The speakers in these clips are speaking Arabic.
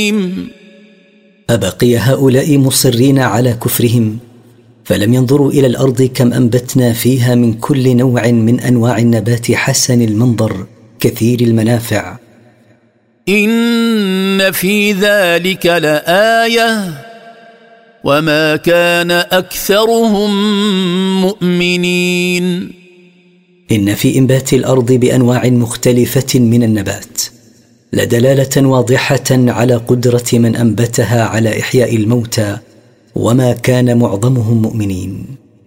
أبقي هؤلاء مصرين على كفرهم فلم ينظروا إلى الأرض كم أنبتنا فيها من كل نوع من أنواع النبات حسن المنظر كثير المنافع إن في ذلك لآية وما كان أكثرهم مؤمنين. إن في إنبات الأرض بأنواع مختلفة من النبات لدلالة واضحة على قدرة من أنبتها على إحياء الموتى وما كان معظمهم مؤمنين.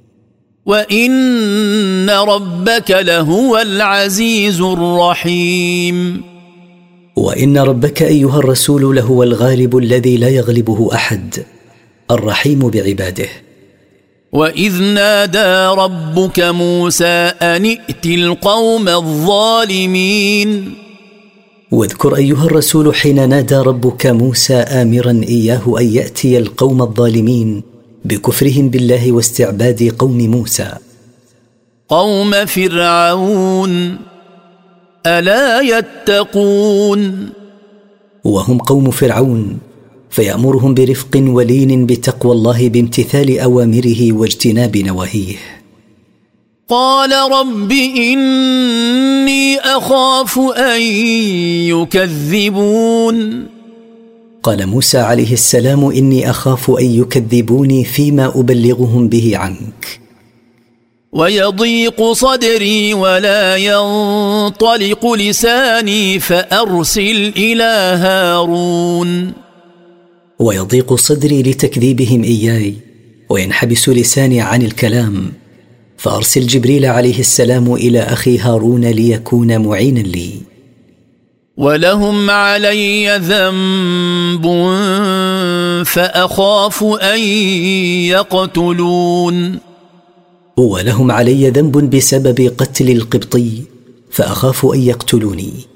وإن ربك لهو العزيز الرحيم. وإن ربك أيها الرسول لهو الغالب الذي لا يغلبه أحد الرحيم بعباده. وإذ نادى ربك موسى أن ائت القوم الظالمين. واذكر أيها الرسول حين نادى ربك موسى آمرا إياه أن يأتي القوم الظالمين بكفرهم بالله واستعباد قوم موسى. قوم فرعون ألا يتقون. وهم قوم فرعون فيأمرهم برفق ولين بتقوى الله بامتثال أوامره واجتناب نواهيه. قال رب إني أخاف أن يكذبون. قال موسى عليه السلام إني أخاف أن يكذبوني فيما أبلغهم به عنك. ويضيق صدري ولا ينطلق لساني فأرسل إلى هارون. ويضيق صدري لتكذيبهم إياي وينحبس لساني عن الكلام فأرسل جبريل عليه السلام إلى أخي هارون ليكون معينا لي. ولهم علي ذنب فأخاف أن يقتلون. ولهم علي ذنب بسبب قتل القبطي فأخاف أن يقتلوني.